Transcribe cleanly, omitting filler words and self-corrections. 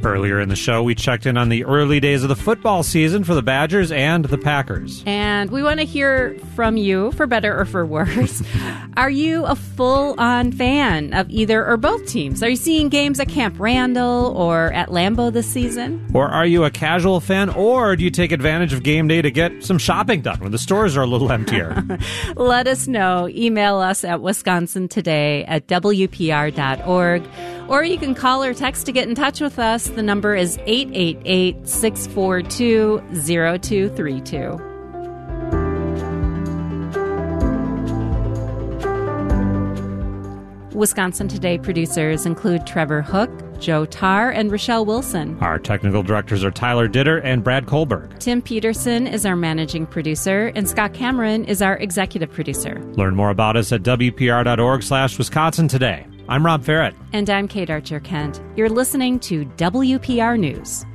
Earlier in the show, we checked in on the early days of the football season for the Badgers and the Packers. And we want to hear from you, for better or for worse. Are you a full-on fan of either or both teams? Are you seeing games at Camp Randall or at Lambeau this season? Or are you a casual fan, or do you take advantage of game day to get some shopping done when the stores are a little emptier? Let us know. Email us at wisconsintoday@wpr.org. Or you can call or text to get in touch with us. The number is 888-642-0232. Wisconsin Today producers include Trevor Hook, Joe Tarr, and Rochelle Wilson. Our technical directors are Tyler Ditter and Brad Kohlberg. Tim Peterson is our managing producer, and Scott Cameron is our executive producer. Learn more about us at WPR.org/Wisconsin Today. I'm Rob Ferrett. And I'm Kate Archer-Kent. You're listening to WPR News.